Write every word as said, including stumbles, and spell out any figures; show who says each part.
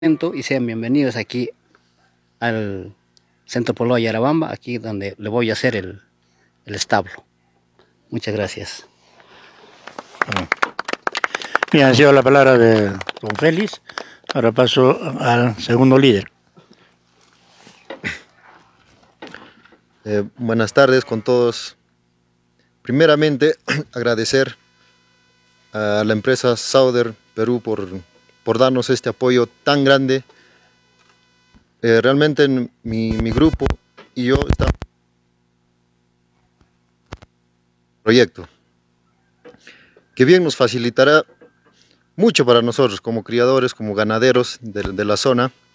Speaker 1: Y sean bienvenidos aquí al Centro Poblado Yarabamba, aquí donde le voy a hacer el, el establo. Muchas gracias.
Speaker 2: Bien, ha sido la palabra de don Félix. Ahora paso al segundo líder.
Speaker 3: Eh, buenas tardes con todos. Primeramente, agradecer a la empresa Sauder Perú por, por darnos este apoyo tan grande. Eh, realmente mi, mi grupo y yo estamos en un proyecto que bien nos facilitará mucho para nosotros como criadores, como ganaderos de, de la zona.